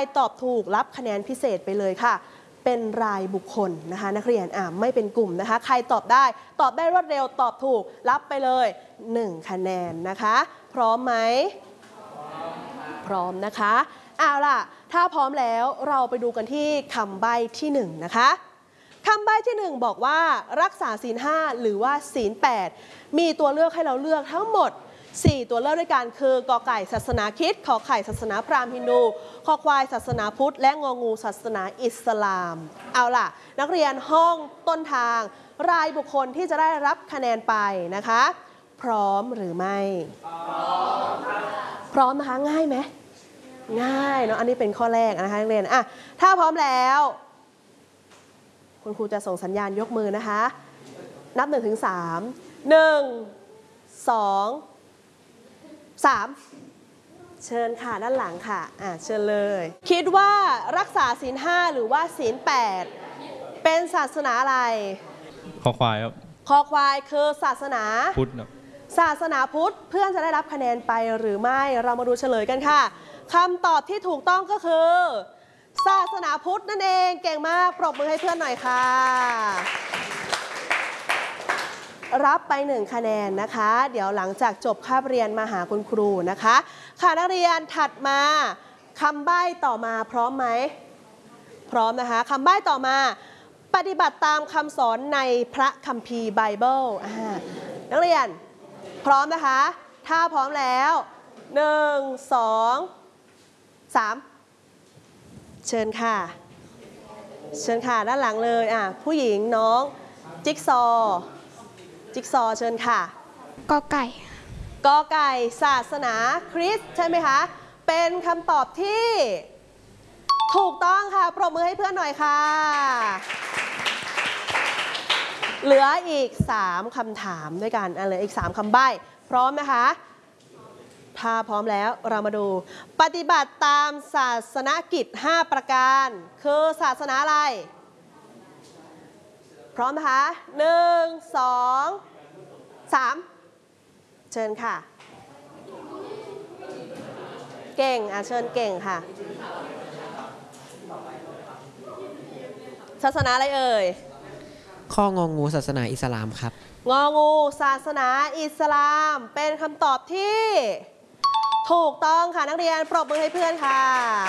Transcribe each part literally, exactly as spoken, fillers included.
ตอบถูกรับคะแนนพิเศษไปเลยค่ะเป็นรายบุคคลนะคะนักเรียนอ่าไม่เป็นกลุ่มนะคะใครตอบได้ตอบได้รวดเร็วตอบถูกรับไปเลยหนึ่งคะแนนนะคะพร้อมไหมพร้อมนะคะเอาล่ะถ้าพร้อมแล้วเราไปดูกันที่คำใบ้ที่หนึ่งนะคะคำใบ้ที่หนึ่งบอกว่ารักษาศีลห้าหรือว่าศีลแปดมีตัวเลือกให้เราเลือกทั้งหมดสี่ตัวเลือกด้วยกันคือกอไก่ศาสนาคริสต์ขอไข่ศาสนาพราหมณ์ฮินดูคอควายศาสนาพุทธและงองูศาสนาอิสลามเอาล่ะนักเรียนห้องต้นทางรายบุคคลที่จะได้รับคะแนนไปนะคะพร้อมหรือไม่พร้อมพร้อมนะคะง่ายไหมง่ายเนาะอันนี้เป็นข้อแรกนะคะนักเรียนอ่ะถ้าพร้อมแล้วคุณครูจะส่งสัญญาณยกมือนะคะนับหนึ่งถึงสามหนึ่งสองสามเชิญค่ะด้านหลังค่ะอ่ะเชิญเลยคิดว่ารักษาศีลห้าหรือว่าศีลแปดเป็นศาสนาอะไรคอควายครับคอควายคือศาสนาพุทธครับศาสนาพุทธเพื่อนจะได้รับคะแนนไปหรือไม่เรามาดูเฉลยกันค่ะคำตอบที่ถูกต้องก็คือศาสนาพุทธนั่นเองเก่งมากปรบมือให้เพื่อนหน่อยค่ะรับไปหนึ่งคะแนนนะคะเดี๋ยวหลังจากจบคาบเรียนมาหาคุณครูนะคะค่ะนักเรียนถัดมาคำใบ้ต่อมาพร้อมไหมพร้อมนะคะคำใบ้ต่อมาปฏิบัติตามคำสอนในพระคัมภีร์ไบเบิลนักเรียนพร้อมนะคะถ้าพร้อมแล้วหนึ่งสองสามเชิญค่ะเชิญค่ะด้านหลังเลยอ่ะผู้หญิงน้องจิ๊กซอจิ๊กซอเชิญค่ะกอไก่กอไก่ศาสนาคริสต์ใช่ไหมคะเป็นคำตอบที่ถูกต้องค่ะปรบมือให้เพื่อนหน่อยค่ะเหลืออีกสามคำถามด้วยกันเหลืออีกสามคำใบ้พร้อมนะคะถ้าพร้อมแล้วเรามาดูปฏิบัติตามศาสนกิจห้าประการคือศาสนาอะไรพร้อมนะคะหนึ่งสองสามเชิญค่ะเก่งอ่ะเชิญเก่งค่ะศาสนาอะไรเอ่ยข้ององูศาสนาอิสลามครับงองูศาสนาอิสลามเป็นคำตอบที่ถูกต้องค่ะนักเรียนปรบมือให้เพื่อนค่ะ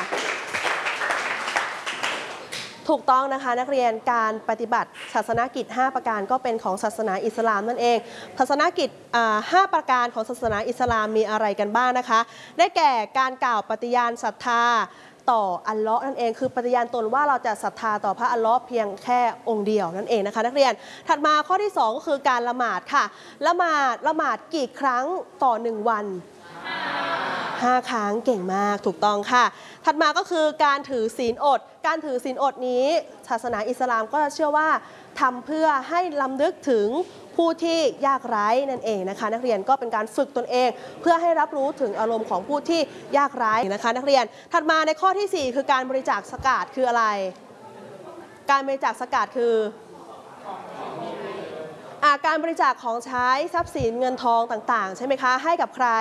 ถูกต้องนะคะนักเรียนการปฏิบัติศาสนกิจห้าประการก็เป็นของศาสนาอิสลามนั่นเองศาสนกิจห้าประการของศาสนาอิสลามมีอะไรกันบ้างนะคะได้แก่การกล่าวปฏิญาณศรัทธาต่ออัลเลาะห์นั่นเองคือปฏิญาณตนว่าเราจะศรัทธาต่อพระอัลเลาะห์เพียงแค่องค์เดียวนั่นเองนะคะนักเรียนถัดมาข้อที่สองก็คือการละหมาดค่ะละหมาดละหมาดกี่ครั้งต่อหนึ่งวันห้าครั้งเก่งมากถูกต้องค่ะถัดมาก็คือการถือศีลอดการถือศีลอดนี้ศาสนาอิสลามก็เชื่อว่าทำเพื่อให้ลำลึกถึงผู้ที่ยากไร้นั่นเองนะคะนักเรียนก็เป็นการฝึกตนเองเพื่อให้รับรู้ถึงอารมณ์ของผู้ที่ยากไร้นะคะนักเรียนถัดมาในข้อที่สี่คือการบริจาคสกาดคืออะไรการบริจาคสกาดคืออาการบริจาคของใช้ทรัพย์สินเงินทองต่างๆใช่ไหมคะให้กับใคร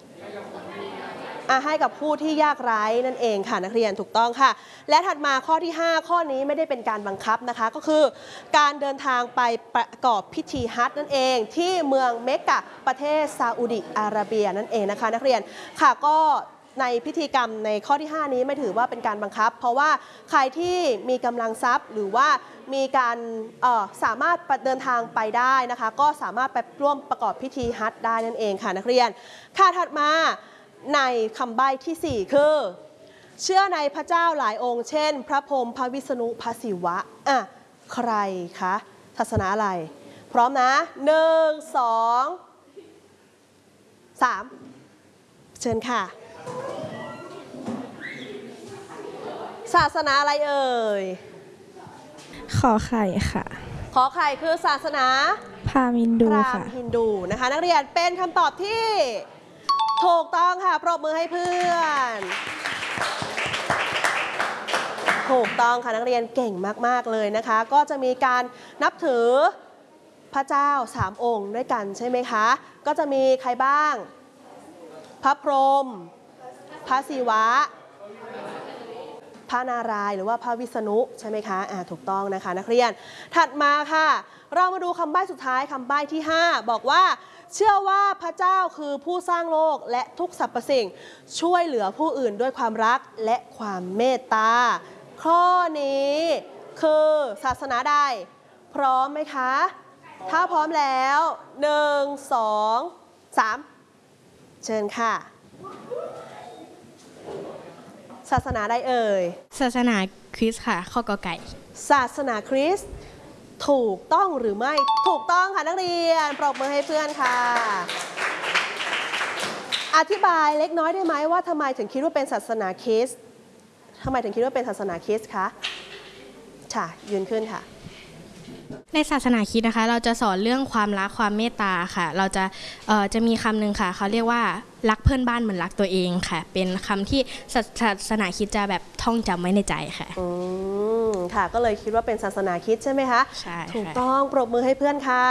ให้กับผู้ที่ยากไร้นั่นเองค่ะนักเรียนถูกต้องค่ะและถัดมาข้อที่ห้าข้อนี้ไม่ได้เป็นการบังคับนะคะก็คือการเดินทางไปประกอบพิธีฮัจญ์นั่นเองที่เมืองเมกกะประเทศซาอุดิอาระเบียนั่นเองนะคะนักเรียนค่ะก็ในพิธีกรรมในข้อที่ห้านี้ไม่ถือว่าเป็นการบังคับเพราะว่าใครที่มีกำลังทรัพย์หรือว่ามีการสามารถเดินทางไปได้นะคะก็สามารถไปร่วมประกอบพิธีฮัจญ์ได้นั่นเองค่ะนักเรียนค่ะถัดมาในคำใบ้ที่สี่คือเชื่อในพระเจ้าหลายองค์เช่นพระพรหมพระวิษณุพระศิวะอ่ะใครคะศาสนาอะไรพร้อมนะหนึ่งสองสามเชิญค่ะศาสนาอะไรเอ่ยขอไข่ค่ะขอไข่คือศาสนาพราหมณ์ฮินดูค่ะพราหมณ์ฮินดูนะคะนักเรียนเป็นคำตอบที่ถูกต้องค่ะปรบมือให้เพื่อนถูกต้องค่ะนักเรียนเก่งมากๆเลยนะคะก็จะมีการนับถือพระเจ้าสามองค์ด้วยกันใช่ไหมคะก็จะมีใครบ้างพระพรหมพระศิวะพระนารายณ์หรือว่าพระวิษณุใช่ไหมคะอ่าถูกต้องนะคะนักเรียนถัดมาค่ะเรามาดูคำใบ้สุดท้ายคำใบ้ที่ห้าบอกว่าเชื่อว่าพระเจ้าคือผู้สร้างโลกและทุกสรรพสิ่งช่วยเหลือผู้อื่นด้วยความรักและความเมตตาข้อนี้คือศาสนาใดพร้อมไหมคะถ้าพร้อมแล้วหนึ่ง สอง สามเชิญค่ะศาสนาใดเอ่ยศาสนาคริสต์ค่ะข้อกอไก่ศาสนาคริสต์ถูกต้องหรือไม่ถูกต้องค่ะนักเรียนปรบมือให้เพื่อนค่ะอธิบายเล็กน้อยได้ไหมว่าทำไมถึงคิดว่าเป็นศาสนาคริสต์ทำไมถึงคิดว่าเป็นศาสนาคริสต์คะค่ะยืนขึ้นค่ะในศาสนาคริสต์นะคะเราจะสอนเรื่องความรักความเมตตาค่ะเราจะเอ่อจะมีคำหนึ่งค่ะเขาเรียกว่ารักเพื่อนบ้านเหมือนรักตัวเองค่ะเป็นคำที่ศาสนาคริสต์จะแบบท่องจำไว้ในใจค่ะอืมค่ะก็เลยคิดว่าเป็นศาสนาคริสต์ใช่ไหมคะใช่ถูกต้องปรบมือให้เพื่อนค่ะ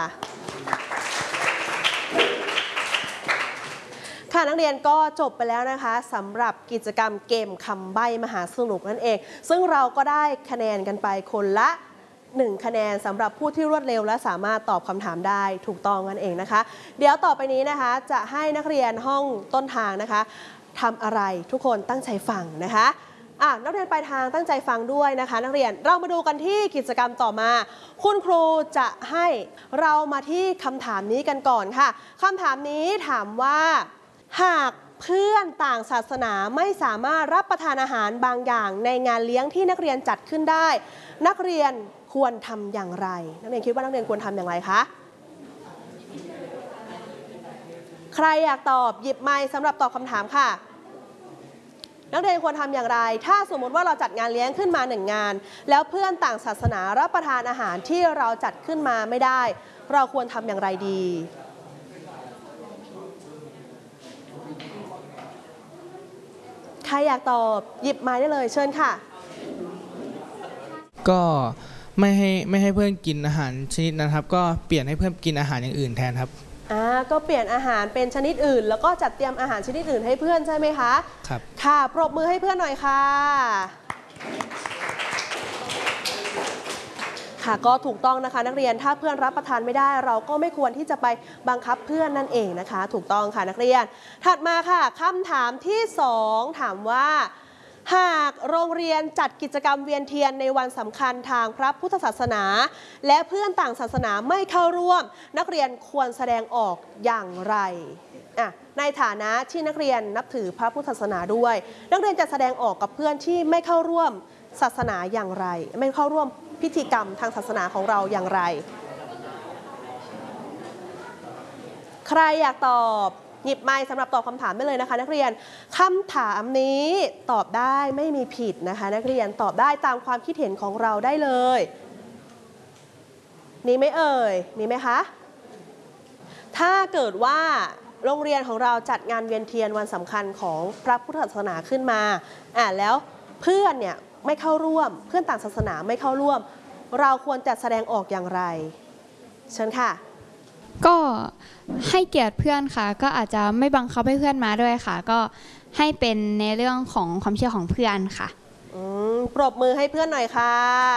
ค่ะนักเรียนก็จบไปแล้วนะคะสำหรับกิจกรรมเกมคำใบ้มหาสนุกนั่นเองซึ่งเราก็ได้คะแนนกันไปคนละหนึ่งคะแนนสำหรับผู้ที่รวดเร็วและสามารถตอบคำถามได้ถูกต้องนั่นเองนะคะเดี๋ยวต่อไปนี้นะคะจะให้นักเรียนห้องต้นทางนะคะทำอะไรทุกคนตั้งใจฟังนะคะอ่ะนักเรียนปลายทางตั้งใจฟังด้วยนะคะนักเรียนเรามาดูกันที่กิจกรรมต่อมาคุณครูจะให้เรามาที่คำถามนี้กันก่อนค่ะคำถามนี้ถามว่าหากเพื่อนต่างศาสนาไม่สามารถรับประทานอาหารบางอย่างในงานเลี้ยงที่นักเรียนจัดขึ้นได้นักเรียนควรทำอย่างไรนักเรียนคิดว่านักเรียนควรทำอย่างไรคะใครอยากตอบหยิบไมค์สำหรับตอบคำถามค่ะนักเรียนควรทำอย่างไรถ้าสมมติว่าเราจัดงานเลี้ยงขึ้นมาหนึ่งงานแล้วเพื่อนต่างศาสนารับประทานอาหารที่เราจัดขึ้นมาไม่ได้เราควรทำอย่างไรดีใครอยากตอบหยิบไมค์ได้เลยเชิญค่ะก็ไม่ให้ไม่ให้เพื่อนกินอาหารชนิดนั้นครับก็เปลี่ยนให้เพื่อนกินอาหารอย่างอื่นแทนครับอ่าก็เปลี่ยนอาหารเป็นชนิดอื่นแล้วก็จัดเตรียมอาหารชนิดอื่นให้เพื่อนใช่ไหมคะครับค่ะปรบมือให้เพื่อนหน่อยค่ะค่ะก็ถูกต้องนะคะนักเรียนถ้าเพื่อนรับประทานไม่ได้เราก็ไม่ควรที่จะไปบังคับเพื่อนนั่นเองนะคะถูกต้องค่ะนักเรียนถัดมาค่ะคำถามที่สองถามว่าหากโรงเรียนจัดกิจกรรมเวียนเทียนในวันสำคัญทางพระพุทธศาสนาและเพื่อนต่างศาสนาไม่เข้าร่วมนักเรียนควรแสดงออกอย่างไรอ่ะในฐานะที่นักเรียนนับถือพระพุทธศาสนาด้วยนักเรียนจะแสดงออกกับเพื่อนที่ไม่เข้าร่วมศาสนาอย่างไรไม่เข้าร่วมพิธีกรรมทางศาสนาของเราอย่างไรใครอยากตอบหยิบไมค์สำหรับตอบคำถามได้เลยนะคะนักเรียนคำถามนี้ตอบได้ไม่มีผิดนะคะนักเรียนตอบได้ตามความคิดเห็นของเราได้เลยมีไหมเอ่ยมีไหมคะถ้าเกิดว่าโรงเรียนของเราจัดงานเวียนเทียนวันสำคัญของพระพุทธศาสนาขึ้นมาอ่าแล้วเพื่อนเนี่ยไม่เข้าร่วมเพื่อนต่างศาสนาไม่เข้าร่วมเราควรจะแสดงออกอย่างไรเชิญค่ะก็ให้เกียรติเพื่อนค่ะก็อาจจะไม่บังคับให้เพื่อนมาด้วยค่ะก็ให้เป็นในเรื่องของความเชื่อของเพื่อนค่ะอืมปรบมือให้เพื่อนหน่อยค่ะ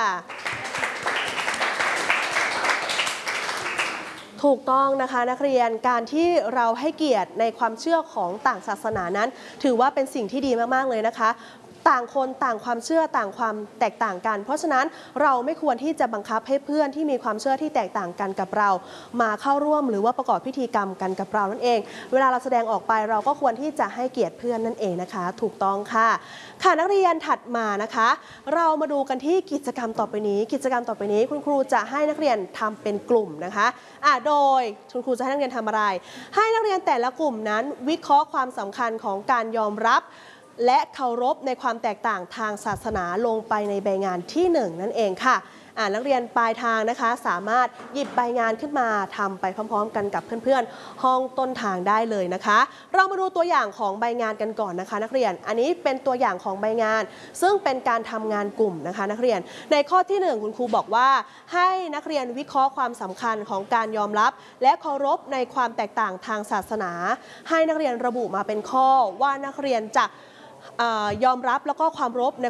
ถูกต้องนะคะนักเรียนการที่เราให้เกียรติในความเชื่อของต่างศาสนานั้นถือว่าเป็นสิ่งที่ดีมากๆเลยนะคะต่างคนต่างความเชื่อต่างความแตกต่างกันเพราะฉะนั้นเราไม่ควรที่จะบังคับให้เพื่อนที่มีความเชื่อที่แตกต่างกันกับเรามาเข้าร่วมหรือว่าประกอบพิธีกรรมกันกับเรานั่นเองเวลาเราแสดงออกไปเราก็ควรที่จะให้เกียรติเพื่อนนั่นเองนะคะถูกต้องค่ะค่ะนักเรียนถัดมานะคะเรามาดูกันที่กิจกรรมต่อไปนี้กิจกรรมต่อไปนี้คุณครูจะให้นักเรียนทำเป็นกลุ่มนะคะอ่ะโดยคุณครูจะให้นักเรียนทำอะไรให้นักเรียนแต่ละกลุ่มนั้นวิเคราะห์ความสำคัญของการยอมรับและเคารพในความแตกต่างทางศาสนาลงไปในใบงานที่หนึ่งนั่นเองค่ะนักเรียนปลายทางนะคะสามารถหยิบใบงานขึ้นมาทำไปพร้อมๆกันกับเพื่อนๆห้องต้นทางได้เลยนะคะเรามาดูตัวอย่างของใบงานกันก่อนนะคะนักเรียนอันนี้เป็นตัวอย่างของใบงานซึ่งเป็นการทำงานกลุ่มนะคะนักเรียนในข้อที่หนึ่งคุณครูบอกว่าให้นักเรียนวิเคราะห์ความสำคัญของการยอมรับและเคารพในความแตกต่างทางศาสนาให้นักเรียนระบุมาเป็นข้อว่านักเรียนจะยอมรับแล้วก็ความเคารพใน